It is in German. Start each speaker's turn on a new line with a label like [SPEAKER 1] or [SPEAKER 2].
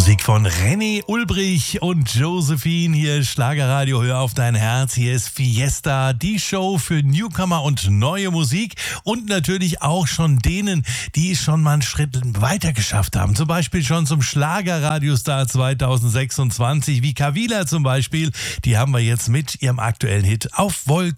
[SPEAKER 1] Musik von René Ulbrich und Josephine. Hier ist Schlagerradio, hör auf dein Herz. Hier ist Fiesta, die Show für Newcomer und neue Musik. Und natürlich auch schon denen, die es schon mal einen Schritt weiter geschafft haben. Zum Beispiel schon zum Schlagerradiostar 2026, wie Kavila zum Beispiel. Die haben wir jetzt mit ihrem aktuellen Hit Auf Wolke